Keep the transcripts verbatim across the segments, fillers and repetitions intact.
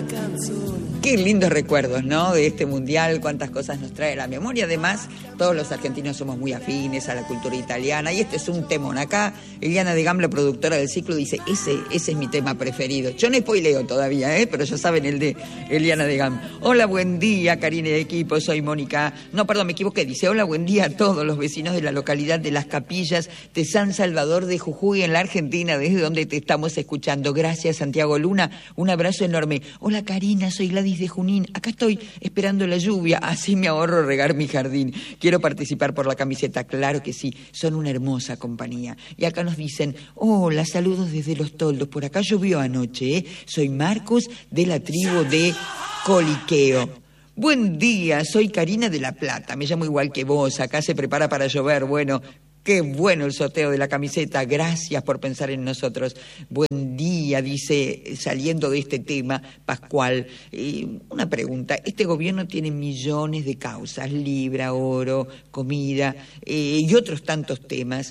Qué lindos recuerdos, ¿no? De este mundial, cuántas cosas nos trae a la memoria. Además, todos los argentinos somos muy afines a la cultura italiana y este es un temón. Acá, Eliana de Gam, la productora del ciclo, dice, ese, ese es mi tema preferido. Yo no spoileo todavía, ¿eh? Pero ya saben el de Eliana de Gam. Hola, buen día, Karina de equipo, soy Mónica. No, perdón, me equivoqué. Dice, hola, buen día a todos los vecinos de la localidad de Las Capillas de San Salvador de Jujuy, en la Argentina, desde donde te estamos escuchando. Gracias, Santiago Luna. Un abrazo enorme. Hola, Karina, soy Gladys de Junín. Acá estoy esperando la lluvia, así me ahorro regar mi jardín. Quiero participar por la camiseta, claro que sí, son una hermosa compañía. Y acá nos dicen, hola, saludos desde Los Toldos, por acá llovió anoche, ¿eh? Soy Marcos de la tribu de Coliqueo. Buen día, soy Karina de La Plata, me llamo igual que vos, acá se prepara para llover, bueno... Qué bueno el sorteo de la camiseta, gracias por pensar en nosotros. Buen día, dice, saliendo de este tema, Pascual. Eh, una pregunta, este gobierno tiene millones de causas, libra, oro, comida eh, y otros tantos temas.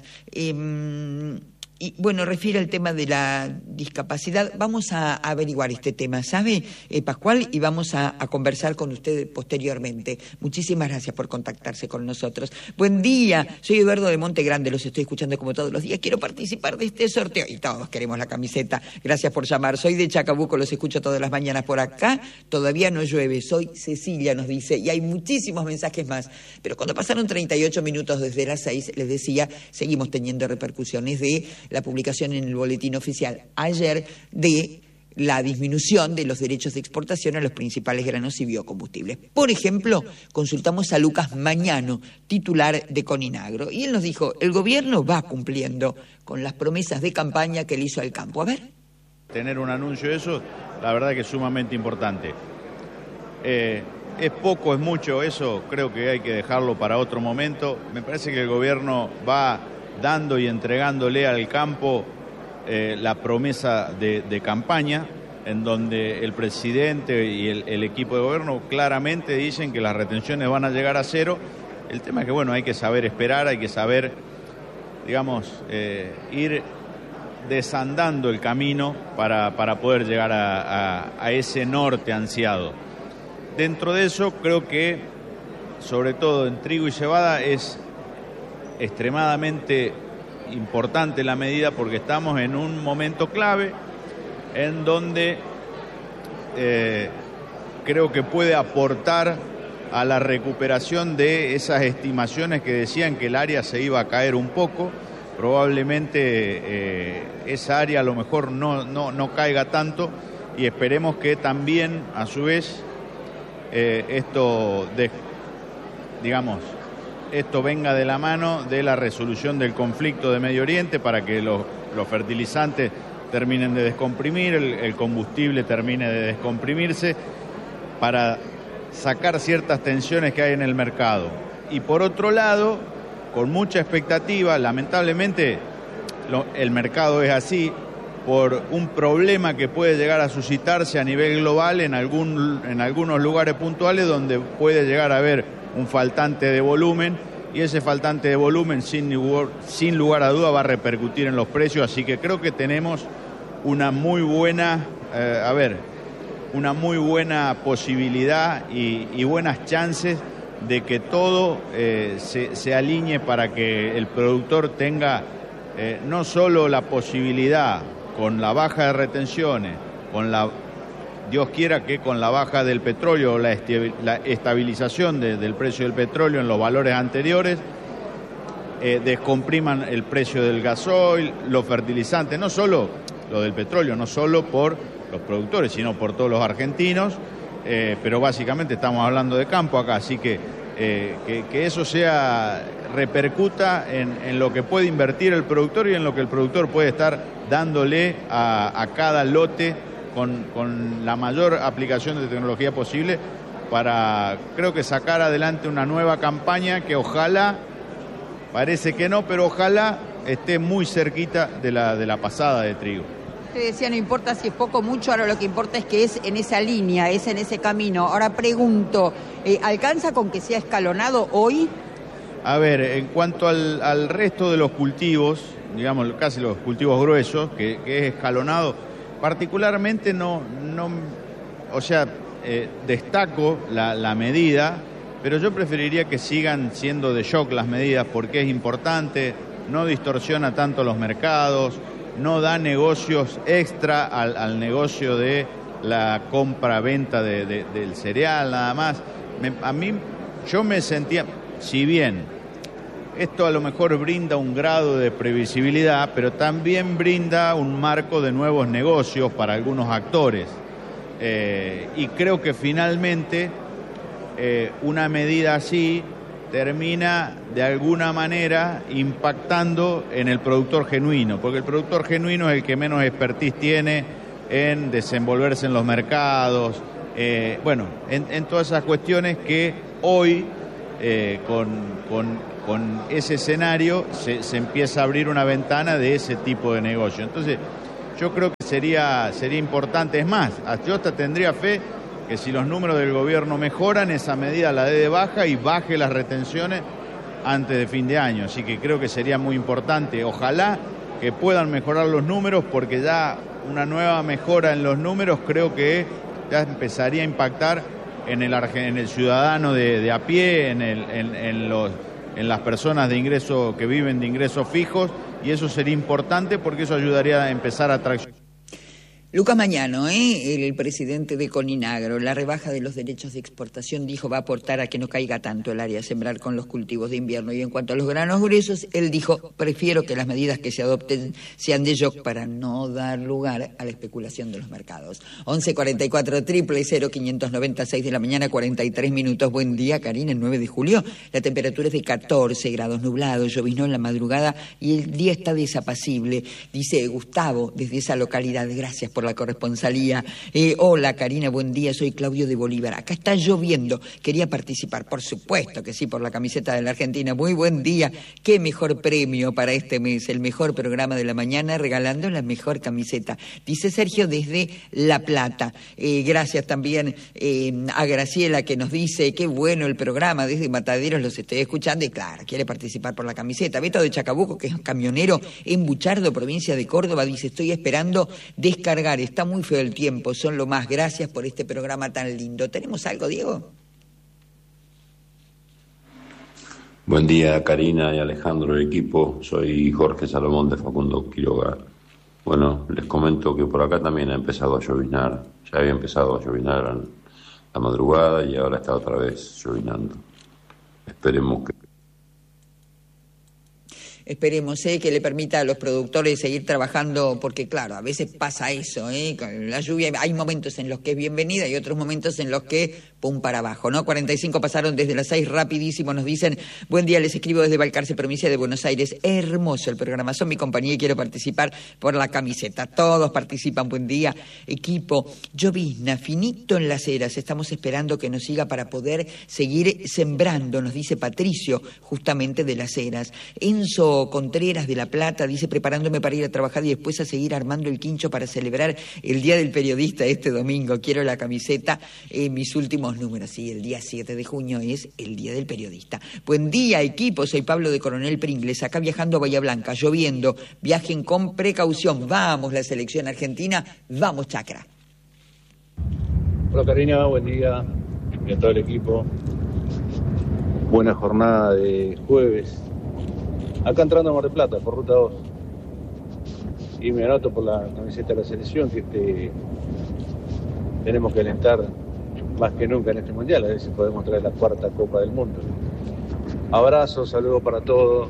Eh, Y bueno, refiere al tema de la discapacidad. Vamos a averiguar este tema, ¿sabe, eh, Pascual? Y vamos a, a conversar con usted posteriormente. Muchísimas gracias por contactarse con nosotros. Buen día, soy Eduardo de Monte Grande, los estoy escuchando como todos los días. Quiero participar de este sorteo. Y todos queremos la camiseta. Gracias por llamar. Soy de Chacabuco, los escucho todas las mañanas por acá. Todavía no llueve. Soy Cecilia, nos dice. Y hay muchísimos mensajes más. Pero cuando pasaron treinta y ocho minutos desde las seis, les decía, seguimos teniendo repercusiones de la publicación en el boletín oficial ayer de la disminución de los derechos de exportación a los principales granos y biocombustibles. Por ejemplo, consultamos a Lucas Mañano, titular de Coninagro, y él nos dijo, el gobierno va cumpliendo con las promesas de campaña que le hizo al campo. A ver. Tener un anuncio de eso, la verdad que es sumamente importante. Eh, es poco, es mucho, eso creo que hay que dejarlo para otro momento. Me parece que el gobierno va dando y entregándole al campo eh, la promesa de, de campaña, en donde el presidente y el, el equipo de gobierno claramente dicen que las retenciones van a llegar a cero. El tema es que, bueno, hay que saber esperar, hay que saber, digamos, eh, ir desandando el camino para, para poder llegar a, a, a ese norte ansiado. Dentro de eso, creo que, sobre todo en trigo y cebada, es extremadamente importante la medida porque estamos en un momento clave en donde eh, creo que puede aportar a la recuperación de esas estimaciones que decían que el área se iba a caer un poco. Probablemente eh, esa área a lo mejor no, no, no caiga tanto y esperemos que también a su vez eh, esto de, digamos esto venga de la mano de la resolución del conflicto de Medio Oriente para que los, los fertilizantes terminen de descomprimir, el, el combustible termine de descomprimirse, para sacar ciertas tensiones que hay en el mercado. Y por otro lado, con mucha expectativa, lamentablemente lo, el mercado es así, por un problema que puede llegar a suscitarse a nivel global en, algún, en algunos lugares puntuales donde puede llegar a haber un faltante de volumen, y ese faltante de volumen sin lugar, sin lugar a duda va a repercutir en los precios, así que creo que tenemos una muy buena, eh, a ver, una muy buena posibilidad y, y buenas chances de que todo eh, se, se alinee para que el productor tenga eh, no solo la posibilidad, con la baja de retenciones, con la Dios quiera que con la baja del petróleo, la, la estabilización de, del precio del petróleo en los valores anteriores, eh, descompriman el precio del gasoil, los fertilizantes, no solo lo del petróleo, no solo por los productores, sino por todos los argentinos, eh, pero básicamente estamos hablando de campo acá, así que, eh, que, que eso sea, repercuta en, en lo que puede invertir el productor y en lo que el productor puede estar dándole a, a cada lote Con, con la mayor aplicación de tecnología posible para, creo que sacar adelante una nueva campaña que ojalá, parece que no, pero ojalá esté muy cerquita de la, de la pasada de trigo. Usted decía, no importa si es poco o mucho, ahora lo que importa es que es en esa línea, es en ese camino. Ahora pregunto, eh, ¿alcanza con que sea escalonado hoy? A ver, en cuanto al, al resto de los cultivos, digamos, casi los cultivos gruesos, que, que es escalonado, particularmente no, no, o sea, eh, destaco la, la medida, pero yo preferiría que sigan siendo de shock las medidas porque es importante, no distorsiona tanto los mercados, no da negocios extra al, al negocio de la compra-venta de, de, del cereal, nada más. Me, a mí, yo me sentía, si bien esto a lo mejor brinda un grado de previsibilidad, pero también brinda un marco de nuevos negocios para algunos actores. Eh, y creo que finalmente eh, una medida así termina de alguna manera impactando en el productor genuino, porque el productor genuino es el que menos expertise tiene en desenvolverse en los mercados, eh, bueno, en, en todas esas cuestiones que hoy eh, con, con, con ese escenario se, se empieza a abrir una ventana de ese tipo de negocio. Entonces yo creo que sería, sería importante, es más, yo hasta tendría fe que si los números del gobierno mejoran, esa medida la dé de baja y baje las retenciones antes de fin de año. Así que creo que sería muy importante. Ojalá que puedan mejorar los números, porque ya una nueva mejora en los números creo que ya empezaría a impactar en el, en el ciudadano de, de a pie, en, el, en, en, los, en las personas de ingreso que viven de ingresos fijos, y eso sería importante porque eso ayudaría a empezar a traccionar. Lucas Mañano, ¿eh? el presidente de Coninagro, la rebaja de los derechos de exportación, dijo va a aportar a que no caiga tanto el área a sembrar con los cultivos de invierno. Y en cuanto a los granos gruesos, él dijo, prefiero que las medidas que se adopten sean de shock para no dar lugar a la especulación de los mercados. once cuarenta y cuatro, triple cero, quinientos noventa y seis de la mañana, cuarenta y tres minutos. Buen día, Karina, el nueve de julio. La temperatura es de catorce grados, nublado, lloviznó en la madrugada y el día está desapacible. Dice Gustavo, desde esa localidad, gracias por la corresponsalía. Eh, hola Karina, buen día, soy Claudio de Bolívar. Acá está lloviendo, quería participar, por supuesto que sí, por la camiseta de la Argentina. Muy buen día, qué mejor premio para este mes, el mejor programa de la mañana, regalando la mejor camiseta. Dice Sergio desde La Plata. Eh, gracias también eh, a Graciela que nos dice, qué bueno el programa, desde Mataderos los estoy escuchando y claro, quiere participar por la camiseta. Beto de Chacabuco, que es camionero en Buchardo, provincia de Córdoba, dice, estoy esperando descargar. Está muy feo el tiempo, son lo más. Gracias por este programa tan lindo. ¿Tenemos algo, Diego? Buen día, Karina y Alejandro del equipo. Soy Jorge Salomón de Facundo Quiroga. Bueno, les comento que por acá también ha empezado a lloviznar. Ya había empezado a lloviznar en la madrugada y ahora está otra vez llovinando. Esperemos que... Esperemos eh, que le permita a los productores seguir trabajando, porque claro, a veces pasa eso, ¿eh? Con la lluvia hay momentos en los que es bienvenida y otros momentos en los que pum para abajo, ¿no? cuarenta y cinco pasaron desde las seis, rapidísimo, nos dicen, buen día, les escribo desde Balcarce, provincia de Buenos Aires, hermoso el programa, son mi compañía y quiero participar por la camiseta, todos participan, buen día, equipo, llovizna, finito en las eras, estamos esperando que nos siga para poder seguir sembrando, nos dice Patricio, justamente de las eras. Enzo Contreras de La Plata dice, preparándome para ir a trabajar y después a seguir armando el quincho para celebrar el Día del Periodista este domingo. Quiero la camiseta, eh, mis últimos números. Sí, el día siete de junio es el Día del Periodista. Buen día, equipo. Soy Pablo de Coronel Pringles, acá viajando a Bahía Blanca, lloviendo. Viajen con precaución. Vamos, la selección argentina. Vamos, Chacra. Hola, Karina. Buen día. Y a todo el equipo. Buena jornada de jueves. Acá entrando a Mar del Plata, por Ruta dos. Y me anoto por la camiseta de la selección, que este, tenemos que alentar más que nunca en este mundial, a ver si podemos traer la cuarta Copa del Mundo. Abrazos, saludos para todos.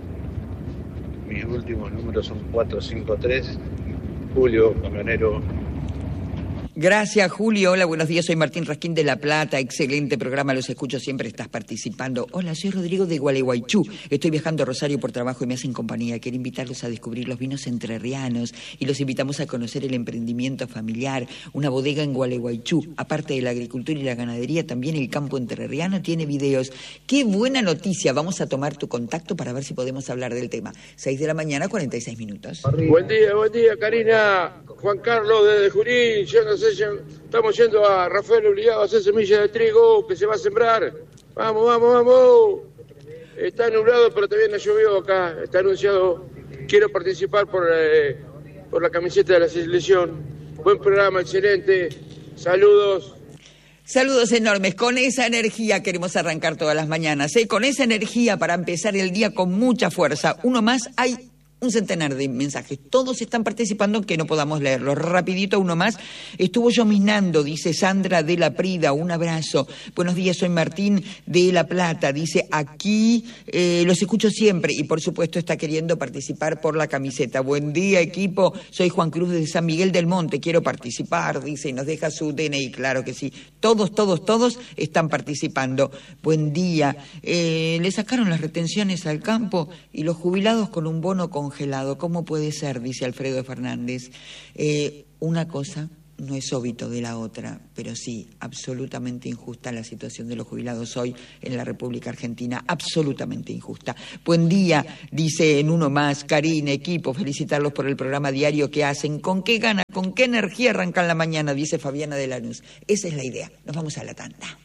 Mis últimos números son cuatro cinco tres. Julio, camionero. Gracias, Julio. Hola, buenos días. Soy Martín Rasquín de La Plata. Excelente programa, los escucho siempre, estás participando. Hola, soy Rodrigo de Gualeguaychú. Estoy viajando a Rosario por trabajo y me hacen compañía. Quiero invitarlos a descubrir los vinos entrerrianos y los invitamos a conocer el emprendimiento familiar, una bodega en Gualeguaychú. Aparte de la agricultura y la ganadería, también el campo entrerriano tiene videos. ¡Qué buena noticia! Vamos a tomar tu contacto para ver si podemos hablar del tema. seis de la mañana, cuarenta y seis minutos. Buen día, buen día, Karina. Juan Carlos desde Junín. Yo no sé, estamos yendo a Rafael obligado a hacer semillas de trigo que se va a sembrar. Vamos, vamos, vamos. Está nublado, pero todavía no llovió acá. Está anunciado. Quiero participar por, eh, por la camiseta de la selección. Buen programa, excelente. Saludos. Saludos enormes. Con esa energía queremos arrancar todas las mañanas, ¿eh? Con esa energía para empezar el día con mucha fuerza. Uno más, hay un centenar de mensajes. Todos están participando, que no podamos leerlos. Rapidito, uno más. Estuvo lloviznando, dice Sandra de la Prida. Un abrazo. Buenos días, soy Martín de La Plata. Dice, aquí eh, los escucho siempre. Y por supuesto está queriendo participar por la camiseta. Buen día, equipo. Soy Juan Cruz de San Miguel del Monte. Quiero participar, dice, y nos deja su D N I. Claro que sí. Todos, todos, todos están participando. Buen día. Eh, le sacaron las retenciones al campo y los jubilados con un bono congelado. ¿Cómo puede ser? Dice Alfredo Fernández. Eh, una cosa no es óbito de la otra, pero sí, absolutamente injusta la situación de los jubilados hoy en la República Argentina, absolutamente injusta. Buen día, dice en uno más, Karina, equipo, felicitarlos por el programa diario que hacen. ¿Con qué gana, con qué energía arrancan la mañana? Dice Fabiana de Lanús. Esa es la idea. Nos vamos a la tanda.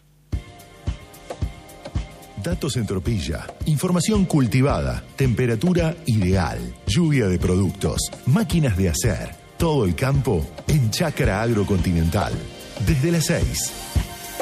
Datos en Tropilla, información cultivada, temperatura ideal, lluvia de productos, máquinas de hacer, todo el campo en Chácara Agrocontinental. Desde las seis.